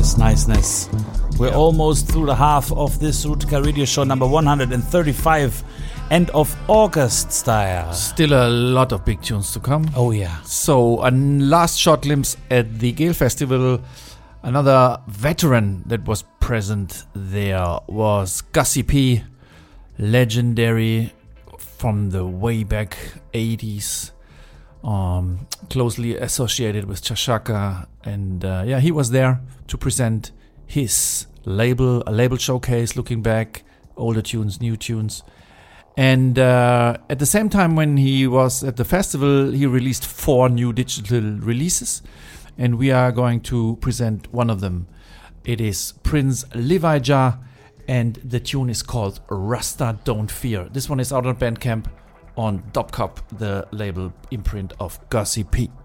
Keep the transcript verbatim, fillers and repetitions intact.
nice, niceness. We're yeah. almost through the half of this Rootica Radio Show number one hundred thirty-five, end of August style. Still a lot of big tunes to come. Oh yeah. So a last short glimpse at the Gale Festival. Another veteran that was present there was Gussie P, legendary from the way back eighties, um, closely associated with Chashaka, and uh, yeah, he was there to present his label, a label showcase, looking back, older tunes, new tunes. And uh, at the same time when he was at the festival, he released four new digital releases, and we are going to present one of them. It is Prince Livija, and the tune is called Rasta Don't Fear. This one is out on Bandcamp on Dopcop, the label imprint of Gussie P.